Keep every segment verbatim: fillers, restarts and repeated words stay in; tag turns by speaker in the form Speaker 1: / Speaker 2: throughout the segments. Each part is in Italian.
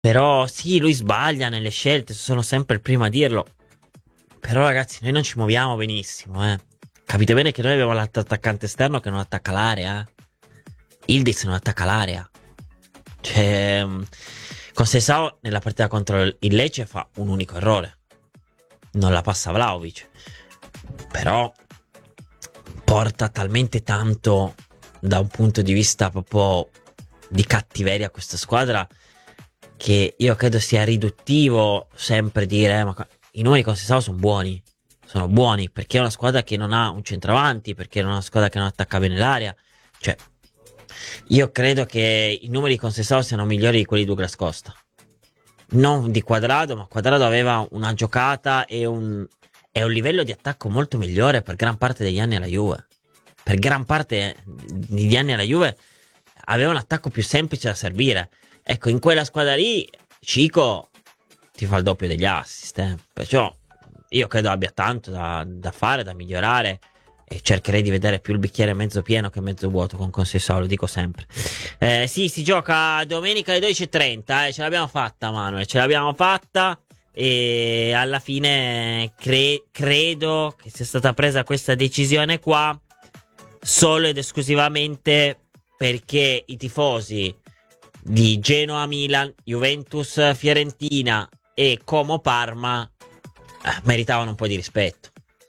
Speaker 1: Però sì, lui sbaglia nelle scelte, sono sempre il primo a dirlo. Però ragazzi, noi non ci muoviamo benissimo, eh. Capite bene che noi abbiamo l'altro attaccante esterno che non attacca l'area, eh. Ildiz non attacca l'area. Cioè, mh, con Sesao nella partita contro il Lecce fa un unico errore. Non la passa Vlahovic. Però porta talmente tanto da un punto di vista proprio di cattiveria a questa squadra che io credo sia riduttivo sempre dire "Eh, ma qua- i numeri con Sesao sono buoni, sono buoni perché è una squadra che non ha un centravanti, perché è una squadra che non attacca bene l'area, cioè io credo che i numeri con Sesao siano migliori di quelli di Douglas Costa, non di Quadrado, ma Quadrado aveva una giocata e un, e un livello di attacco molto migliore per gran parte degli anni alla Juve, per gran parte degli anni alla Juve aveva un attacco più semplice da servire. Ecco, in quella squadra lì, Cico ti fa il doppio degli assist. Eh. Perciò io credo abbia tanto da, da fare, da migliorare. E cercherei di vedere più il bicchiere mezzo pieno che mezzo vuoto con Conceição, lo dico sempre. Eh, sì, si gioca domenica alle dodici e trenta. Eh, ce l'abbiamo fatta, Manuel. Ce l'abbiamo fatta. E alla fine cre- credo che sia stata presa questa decisione qua solo ed esclusivamente perché i tifosi di Genoa, Milan, Juventus, Fiorentina e Como Parma eh, meritavano un po' di rispetto.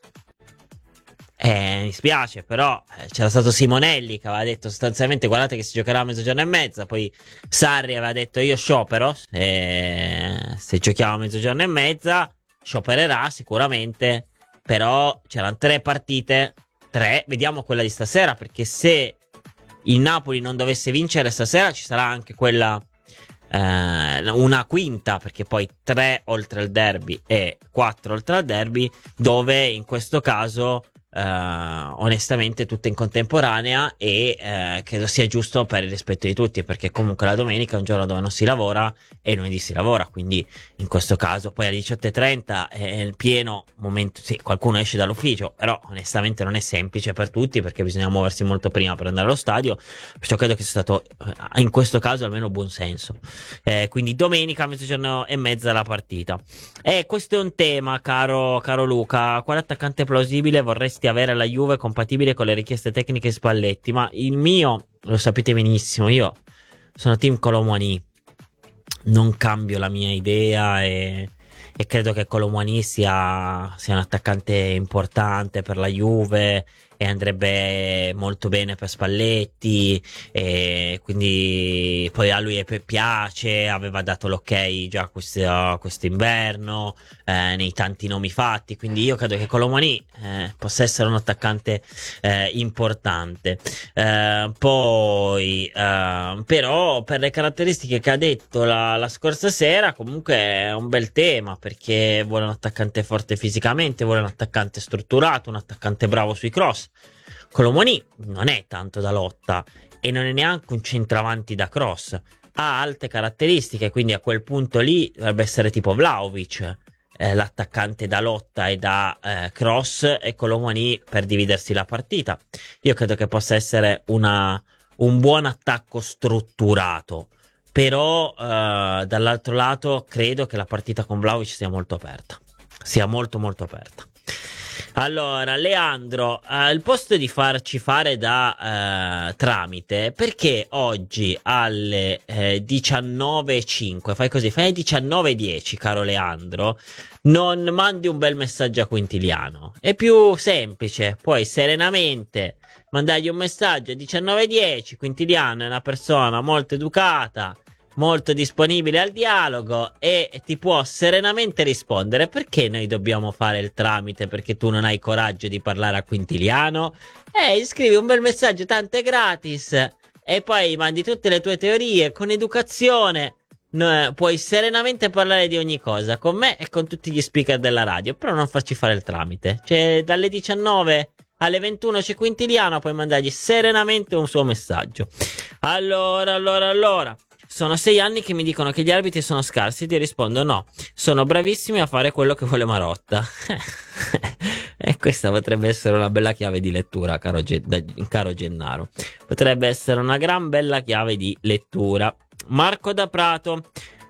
Speaker 1: Eh, mi spiace, però eh, c'era stato Simonelli che aveva detto sostanzialmente guardate che si giocherà a mezzogiorno e mezza, poi Sarri aveva detto io sciopero, eh, se giochiamo a mezzogiorno e mezza, sciopererà sicuramente, però c'erano tre partite, tre, vediamo quella di stasera, perché se il Napoli non dovesse vincere stasera ci sarà anche quella eh, una quinta, perché poi tre oltre al derby e quattro oltre al derby, dove in questo caso eh, onestamente tutte in contemporanea e eh, credo sia giusto per il rispetto di tutti, perché comunque la domenica è un giorno dove non si lavora e lunedì si lavora, quindi in questo caso poi alle diciotto e trenta è il pieno momento, sì, qualcuno esce dall'ufficio, però onestamente non è semplice per tutti perché bisogna muoversi molto prima per andare allo stadio, perciò credo che sia stato eh, in questo caso almeno buon senso. Eh, quindi domenica a mezzogiorno e mezza la partita. E questo è un tema, caro, caro Luca. Quale attaccante plausibile vorresti avere alla Juve compatibile con le richieste tecniche Spalletti? Ma il mio, lo sapete benissimo, io sono team Colomwani. Non cambio la mia idea e, e credo che Colomwani sia, sia un attaccante importante per la Juve e andrebbe molto bene per Spalletti e quindi poi a lui pi- piace, aveva dato l'ok già questo, quest'inverno eh, nei tanti nomi fatti, quindi io credo che Colomwani eh, possa essere un attaccante eh, importante. Eh, poi, eh, però, per le caratteristiche che ha detto la, la scorsa sera, comunque è un bel tema perché vuole un attaccante forte fisicamente, vuole un attaccante strutturato, un attaccante bravo sui cross. Colomoni non è tanto da lotta e non è neanche un centravanti da cross. Ha alte caratteristiche, quindi a quel punto lì dovrebbe essere tipo Vlahovic, eh, l'attaccante da lotta e da eh, cross, e Colomoni per dividersi la partita. Io credo che possa essere una, un buon attacco strutturato, però eh, dall'altro lato credo che la partita con Vlahovic sia molto aperta, sia molto molto aperta. Allora, Leandro, eh, al posto di farci fare da eh, tramite, perché oggi alle eh, diciannove e cinque, fai così, fai alle diciannove e dieci, caro Leandro, non mandi un bel messaggio a Quintiliano? È più semplice, puoi serenamente mandargli un messaggio alle diciannove e dieci. Quintiliano è una persona molto educata, molto disponibile al dialogo e ti può serenamente rispondere. Perché noi dobbiamo fare il tramite? Perché tu non hai coraggio di parlare a Quintiliano? Eh, scrivi un bel messaggio, tanto è gratis, e poi mandi tutte le tue teorie con educazione. No, puoi serenamente parlare di ogni cosa con me e con tutti gli speaker della radio, però non farci fare il tramite. Cioè, dalle diciannove alle ventuno c'è Quintiliano, puoi mandargli serenamente un suo messaggio. Allora, allora, allora. Sono sei anni che mi dicono che gli arbitri sono scarsi. Ti rispondo no, sono bravissimi a fare quello che vuole Marotta. E questa potrebbe essere una bella chiave di lettura, caro, Ge- da- caro Gennaro. Potrebbe essere una gran bella chiave di lettura. Marco da Prato.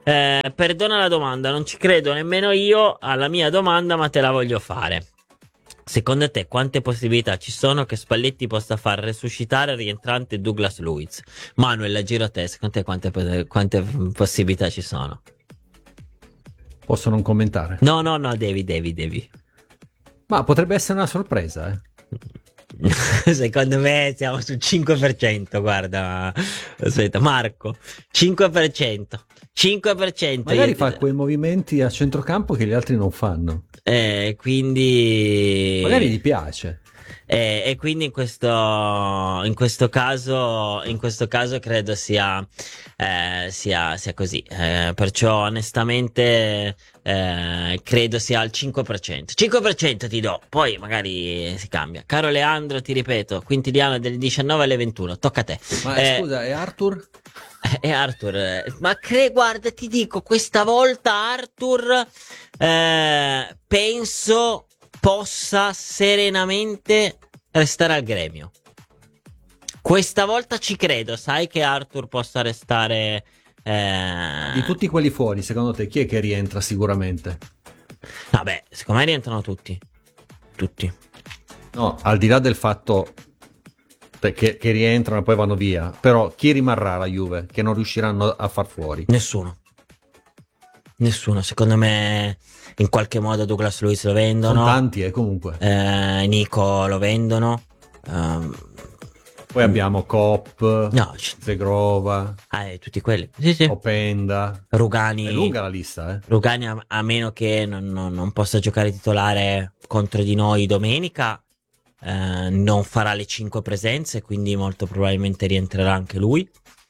Speaker 1: Eh, perdona la domanda, non ci credo nemmeno io alla mia domanda, ma te la voglio fare. Secondo te quante possibilità ci sono che Spalletti possa far resuscitare il rientrante Douglas Luiz? Manuel, la giro a te, secondo te quante, quante possibilità ci sono?
Speaker 2: Posso non commentare?
Speaker 1: No, no, no, devi, devi, devi.
Speaker 2: Ma potrebbe essere una sorpresa, eh?
Speaker 1: Secondo me siamo sul cinque per cento, guarda. Aspetta, Marco, cinque per cento. cinque per cento.
Speaker 2: Magari
Speaker 1: io...
Speaker 2: fa quei movimenti a centrocampo che gli altri non fanno.
Speaker 1: Eh, quindi...
Speaker 2: Magari gli piace.
Speaker 1: E, e quindi in questo, in questo caso, in questo caso credo sia, eh, sia, sia così. Eh, perciò onestamente eh, credo sia al cinque per cento. cinque per cento ti do, poi magari si cambia. Caro Leandro, ti ripeto, Quintiliano dalle diciannove alle ventuno, tocca a te.
Speaker 2: Ma
Speaker 1: Eh,
Speaker 2: scusa, e Arthur?
Speaker 1: e Arthur, eh, ma cre- guarda, ti dico, questa volta Arthur eh, penso possa serenamente restare al Gremio. Questa volta ci credo, sai che Arthur possa restare. Eh...
Speaker 2: Di tutti quelli fuori, secondo te chi è che rientra sicuramente?
Speaker 1: Vabbè, secondo me rientrano tutti. Tutti.
Speaker 2: No, al di là del fatto che, che rientrano e poi vanno via, però chi rimarrà alla Juve che non riusciranno a far fuori?
Speaker 1: Nessuno. Nessuno, secondo me in qualche modo Douglas Luiz lo vendono.
Speaker 2: Sono tanti, eh, comunque.
Speaker 1: Eh, Nico lo vendono. Um,
Speaker 2: Poi abbiamo Kopp,
Speaker 1: no, c-
Speaker 2: Zegrova,
Speaker 1: ah, eh, tutti quelli. Sì, sì.
Speaker 2: Openda.
Speaker 1: Rugani.
Speaker 2: È lunga la lista, eh.
Speaker 1: Rugani, a, a meno che non, non- non possa giocare titolare contro di noi domenica, eh, non farà le cinque presenze, quindi molto probabilmente rientrerà anche lui.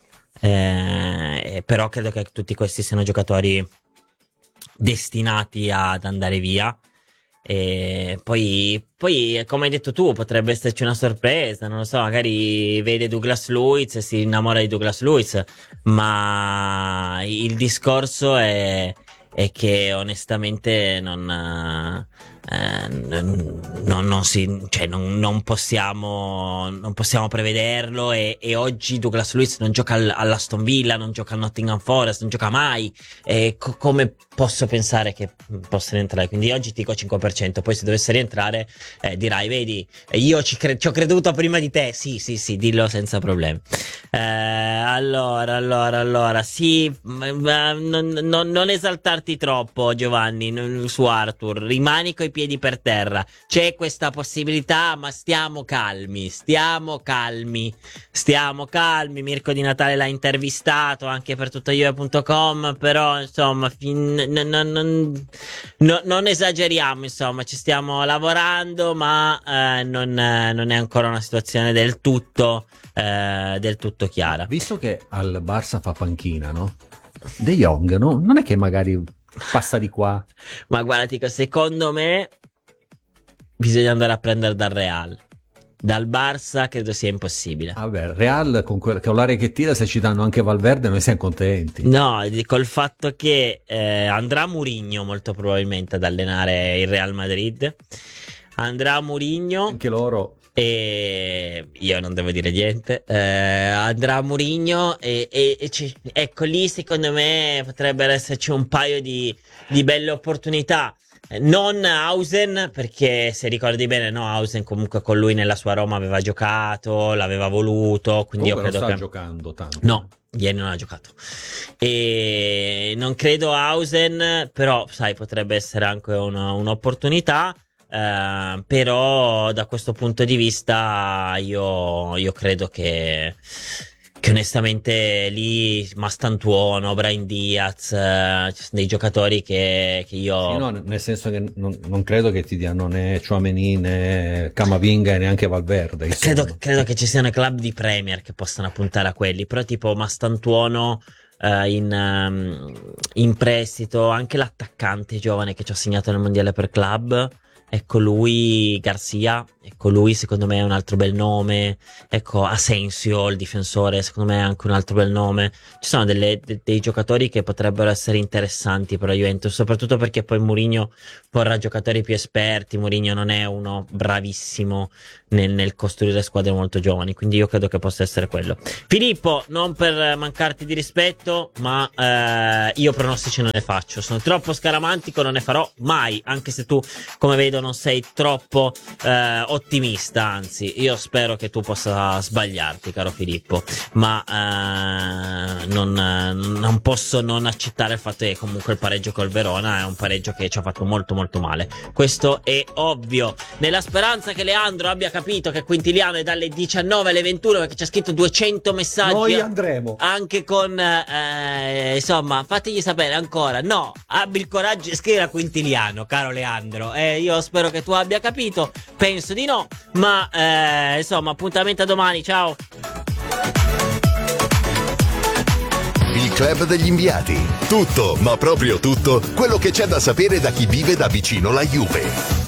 Speaker 1: Eh, però credo che tutti questi siano giocatori destinati ad andare via. E poi, poi, come hai detto tu, potrebbe esserci una sorpresa. Non lo so, magari vede Douglas Luiz e si innamora di Douglas Luiz. Ma il discorso è, è che onestamente non, eh, non, non- non si, cioè non, non possiamo, non possiamo prevederlo. E, e oggi Douglas Luiz non gioca al- all'Aston Villa, non gioca al Nottingham Forest, non gioca mai. E co- come posso pensare che possa rientrare? Quindi oggi ti dico cinque per cento. Poi se dovesse rientrare, eh, dirai, vedi, io ci, cre- ci ho creduto prima di te. Sì, sì, sì, dillo senza problemi. Eh, allora, allora, allora, sì, ma- ma non, non- non esaltarti troppo, Giovanni, non- su Arthur. Rimani coi piedi per terra. C'è questa possibilità, ma stiamo calmi, stiamo calmi, stiamo calmi. Mirko Di Natale l'ha intervistato anche per tuttajuve punto com, però insomma, fin- non, non- non- no- non esageriamo, insomma, ci stiamo lavorando, ma eh, non, eh, non è ancora una situazione del tutto, eh, del tutto chiara.
Speaker 2: Visto che al Barça fa panchina, no? De Jong, no? Non è che magari passa di qua.
Speaker 1: Ma guarda, dico, secondo me bisogna andare a prendere dal Real. Dal Barça credo sia impossibile.
Speaker 2: Vabbè, Real con, quel, con l'aria che tira, se ci danno anche Valverde, noi siamo contenti.
Speaker 1: No, dico il fatto che eh, andrà Mourinho molto probabilmente ad allenare il Real Madrid. Andrà Mourinho
Speaker 2: Anche loro.
Speaker 1: e io non devo dire niente. Eh, andrà Mourinho e, e- e ci- ecco lì secondo me potrebbero esserci un paio di, di belle opportunità. Eh, Non Hausen, perché se ricordi bene, no, Hausen comunque con lui nella sua Roma aveva giocato, l'aveva voluto, quindi
Speaker 2: Comunque
Speaker 1: io
Speaker 2: non
Speaker 1: credo
Speaker 2: sta
Speaker 1: che...
Speaker 2: giocando tanto.
Speaker 1: No, ieri non ha giocato. E non credo Hausen, però sai, potrebbe essere anche una- un'opportunità. Eh, però da questo punto di vista io, io credo che, che onestamente lì Mastantuono, Brahim Diaz, eh, ci sono dei giocatori che, che io...
Speaker 2: Sì, no, nel senso che non, non credo che ti diano né Tchouaméni né Camavinga e neanche Valverde. insomma.
Speaker 1: Credo, credo che ci siano club di Premier che possano puntare a quelli, però tipo Mastantuono eh, in, ehm, in prestito, anche l'attaccante giovane che ci ha segnato nel mondiale per club, ecco lui, Garcia, ecco, lui secondo me è un altro bel nome. Ecco, Asensio, il difensore, secondo me è anche un altro bel nome. Ci sono delle, de, dei giocatori che potrebbero essere interessanti per la Juventus, soprattutto perché poi Mourinho porrà giocatori più esperti. Mourinho non è uno bravissimo nel, nel costruire squadre molto giovani, quindi io credo che possa essere quello. Filippo, non per mancarti di rispetto, ma eh, io pronostici non ne faccio, sono troppo scaramantico, non ne farò mai, anche se tu, come vedo, non sei troppo eh, ottimista, anzi io spero che tu possa sbagliarti, caro Filippo, ma eh, non, non posso non accettare il fatto che comunque il pareggio col Verona è un pareggio che ci ha fatto molto molto male, questo è ovvio, nella speranza che Leandro abbia capito che Quintiliano è dalle diciannove alle ventuno, perché c'è scritto duecento messaggi.
Speaker 3: Noi andremo
Speaker 1: Anche con eh, insomma, fategli sapere ancora. No, abbi il coraggio di scrivere a Quintiliano, caro Leandro. Eh, io spero che tu abbia capito. Penso di no. Ma eh, insomma, appuntamento a domani. Ciao.
Speaker 4: Il club degli inviati. Tutto, ma proprio tutto, quello che c'è da sapere da chi vive da vicino la Juve.